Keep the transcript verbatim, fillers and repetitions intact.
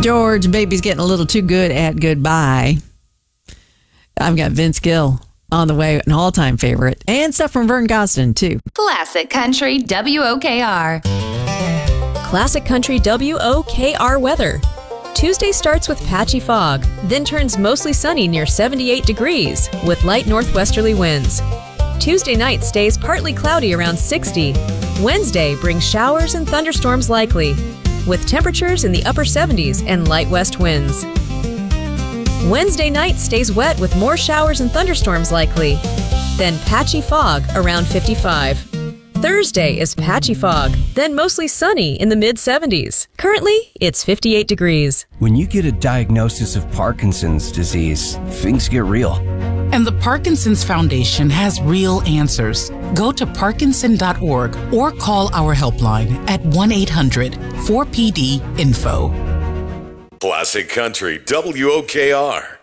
George, baby's getting a little too good at goodbye. I've got Vince Gill on the way, an all-time favorite, and stuff from Vern Gosdin, too. Classic Country W O K R. Classic Country W O K R weather. Tuesday starts with patchy fog, then turns mostly sunny near seventy-eight degrees with light northwesterly winds. Tuesday night stays partly cloudy around sixty. Wednesday brings showers and thunderstorms likely, with temperatures in the upper seventies and light west winds. Wednesday night stays wet with more showers and thunderstorms likely, then patchy fog around fifty-five. Thursday is patchy fog, then mostly sunny in the mid seventies. Currently, it's fifty-eight degrees. When you get a diagnosis of Parkinson's disease, things get real. And the Parkinson's Foundation has real answers. Go to parkinson dot org or call our helpline at one eight hundred four P D info. Classic Country W O K R.